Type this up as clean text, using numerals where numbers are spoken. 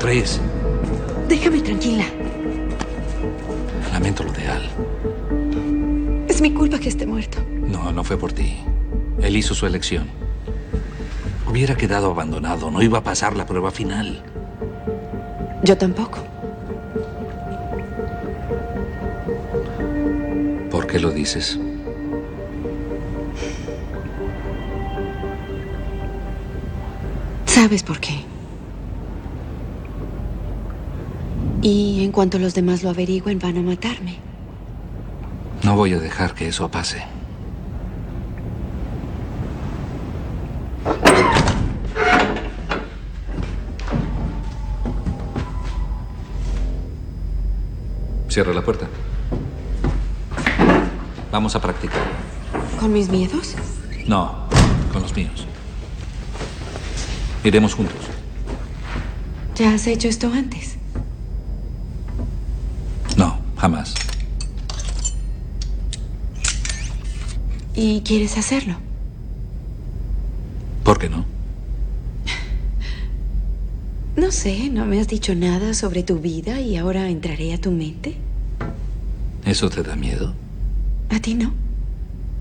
3. Déjame tranquila. Lamento lo de Al. Es mi culpa que esté muerto. No, no fue por ti. Él hizo su elección. Hubiera quedado abandonado. No iba a pasar la prueba final. Yo tampoco. ¿Por qué lo dices? ¿Sabes por qué? Y en cuanto los demás lo averigüen, van a matarme. No voy a dejar que eso pase. Cierra la puerta. Vamos a practicar. ¿Con mis miedos? No, con los míos. Iremos juntos. ¿Ya has hecho esto antes? No, jamás. ¿Y quieres hacerlo? ¿Por qué no? No sé, no me has dicho nada sobre tu vida y ahora entraré a tu mente. ¿Eso te da miedo? ¿A ti no?